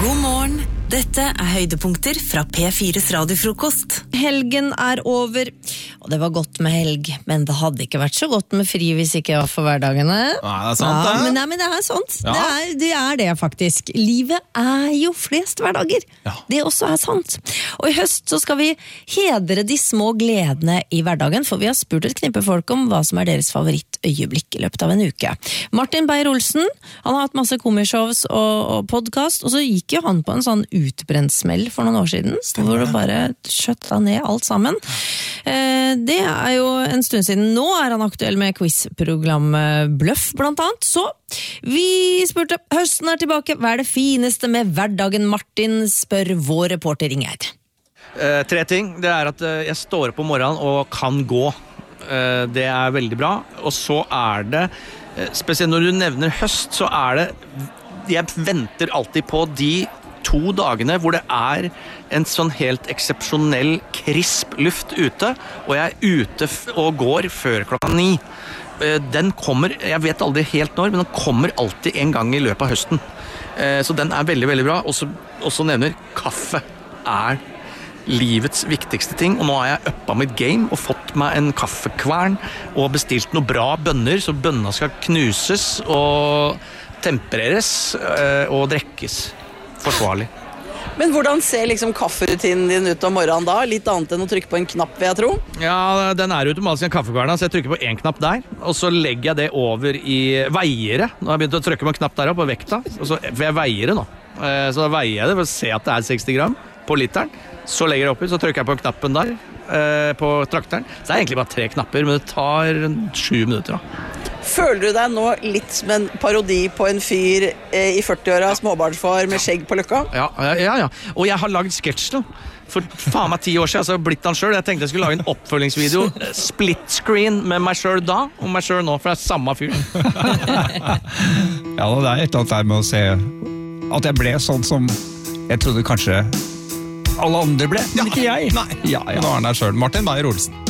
God morgen, dette høydepunkter fra P4's radiofrokost. Helgen over, og det var godt med helg, men det hadde ikke vært så godt med fri hvis ikke var for hverdagene. Nei, det sant det. Men det sant. Ja. Det er det faktisk. Livet jo flest hverdager. Ja. Det også sant. Og i høst så skal vi hedre de små gledene i hverdagen, for vi har spurt et knippe folk om hva som deres favorittøyeblikk i løpet av en uke. Martin Beyer-Olsen, han har hatt masse komishows og podcast, og så gikk jo han på en sånn utbrennsmell for noen år siden, hvor det bare skjøtta ned alt sammen. Det jo en stund siden. Nå han aktuell med quizprogrammet Bløff, blant annet. Så vi spurte, høsten tilbake, hva det fineste med hverdagen? Martin spør vår reporter Ingeid. 3 ting. Det at jeg står opp om morgenen og kan gå. Det veldig bra. Og så det, spesielt når du nevner høst, så det jeg venter alltid på de 2 dagene hvor det en sånn helt eksepsjonell krisp luft ute, og jeg ute og går før 9. Den kommer, jeg vet aldri helt når, men den kommer alltid en gang i løpet av høsten. Så den veldig, veldig bra. Og så nevner kaffe livets viktigste ting, og nå har jeg uppa mitt game og fått meg en kaffekvern og bestilt noe bra bønner, så bønna skal knuses og tempereres og drekkes forsvarlig. Men hvordan ser liksom kafferutinen din ut om morgenen da? Litt annet enn å trykke på en knapp, vil jeg tro. Ja, den automatisk en kaffekverna, så jeg trykker på en knapp der, og så legger jeg det over i veiere. Nå har jeg begynt å trykke på en knapp der på vekta, for jeg veier det nå. Så da veier jeg det for å se at det 60 gram på literen. Så legger jeg oppi, så trykker jeg på knappen der, på trakteren. Så det egentlig bare 3 knapper, men det tar 7 minutter da. Føler du deg nå litt som en parodi på en fyr i 40-åra, småbarnsfar med skjegg på løkka? Ja. Og jeg har lagd sketsj nå. For faen meg 10 år siden, så har jeg blitt han selv. Jeg tenkte jeg skulle lage en oppfølgingsvideo, split screen med meg selv da, og meg selv nå, for det samme fyr. Ja, det et eller annet der med å se at jeg ble sånn som jeg trodde kanskje alle andre ble, men ikke jeg. Nei. Ja, nå der selv. Martin Beyer-Olsen.